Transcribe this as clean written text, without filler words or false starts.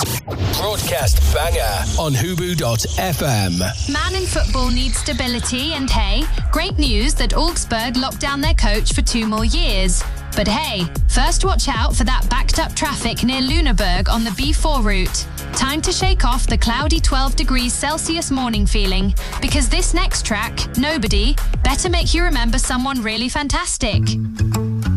Broadcast banger on Hubu.fm. Man in football needs stability, and hey, great news that Augsburg locked down their coach for 2 more years. But hey, first watch out for that backed up traffic near Lüneburg on the B4 route. Time to shake off the cloudy 12 degrees Celsius morning feeling, because this next track, Nobody, better make you remember someone really fantastic.